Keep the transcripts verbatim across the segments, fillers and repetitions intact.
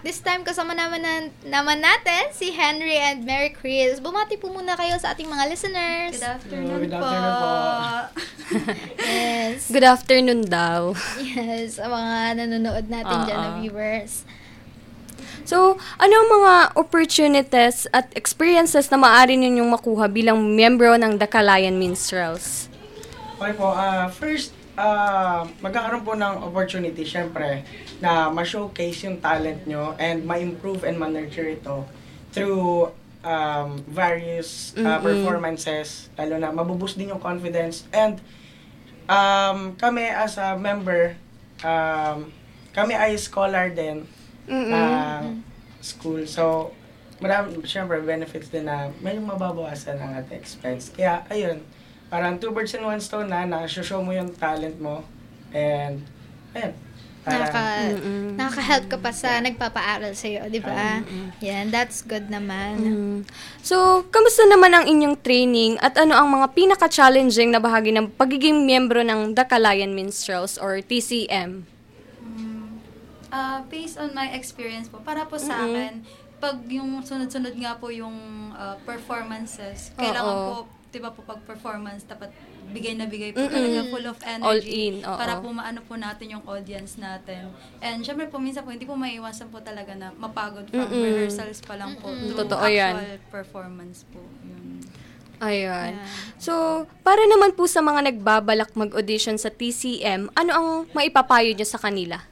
back. This time, kasama naman, na, naman natin si Henry and Mary Chris. Bumati po muna kayo sa ating mga listeners. Good afternoon, Good po. afternoon po. Yes. Good afternoon daw. Yes, sa mga nanonood natin Uh-uh. dyan na viewers. So, ano ang mga opportunities at experiences na maaari ninyong makuha bilang miyembro ng Dakalayan Minstrels? Okay po, ah first, ah magkakaroon po ng opportunity, syempre, na ma-showcase yung talent nyo and ma-improve and ma-nurture ito through um, various ah, Mm-mm. performances, lalo na mabuboost din yung confidence. And um, kami as a member, um, kami ay scholar din ng school. So, marami, syempre, benefits din na medyo mababawasan ang ating expense. Kaya, ayun, parang two birds in one stone na, na-show mo yung talent mo. And, ayun. Parang, Naka, Mm-mm. nakaka-help ka pa sa nagpapaaral sa'yo, di ba? Yan, that's good naman. Mm. So, kamusta naman ang inyong training at ano ang mga pinaka-challenging na bahagi ng pagiging miyembro ng Dakalayan Minstrels or T C M? Uh, based on my experience po, para po sa Mm-mm. akin, pag yung sunod-sunod nga po yung uh, performances, kailangan Oo. po, di ba po pag performance, dapat bigay na bigay po Mm-mm. talaga, full of energy. All in, oo. Para po maano po natin yung audience natin. And syempre po, minsan po, hindi po maiiwasan po talaga na mapagod from Mm-mm. rehearsals pa lang po. Mm-mm. To Totoo yan. actual performance po. Yun. Ayan. Yeah. So, para naman po sa mga nagbabalak mag-audition sa T C M, ano ang maipapayo nyo sa kanila?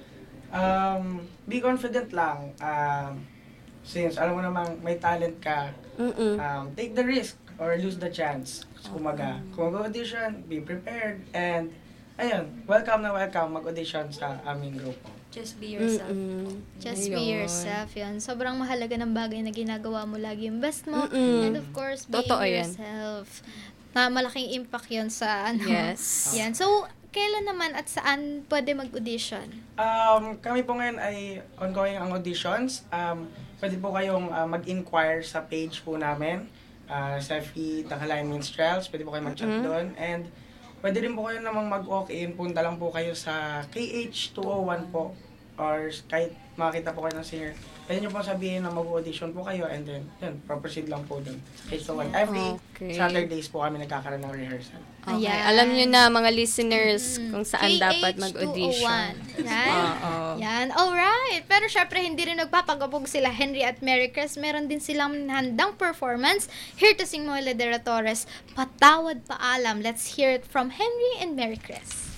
um, be confident lang. Um, since, alam mo namang may talent ka, Mm-mm. um, take the risk or lose the chance. So, kumaga, kung mag-audition, be prepared. And, ayun, welcome na welcome mag-audition sa aming grupo. Just be yourself. Mm-mm. Just be Ayun. yourself, yun. Sobrang mahalaga ng bagay na ginagawa mo lagi yung best mo. Mm-mm. And of course, being Totoo yan. yourself. Na malaking impact yun sa ano. Yes. Yan. So, kailan naman at saan pwede mag-audition? Um, kami po ngayon ay ongoing ang auditions. Um, pwede po kayong uh, mag-inquire sa page po namin, uh, sa F E Dakalayan Minstrels. Pwede po kayo mag-chat Mhm. doon. And pwede rin po kayo namang mag-walk in. Punta lang po kayo sa K H two oh one po. Or kahit makakita po kayo ng singer. Pwede nyo po sabihin na mag-audition po kayo. And then, yun, proceed lang po dun. K H two oh one. Every Okay. Saturdays po kami nagkakaroon ng rehearsal. Okay. Ayan. Alam nyo na, mga listeners, Mm. kung saan dapat K H two oh one. mag-audition. Right? Oo. Yan. Alright. Pero syempre, hindi rin nagpapagabog sila Henry at Mary Chris. Meron din silang handang performance. Here to sing Moela de la Torres, Patawad Paalam. Let's hear it from Henry and Mary Chris.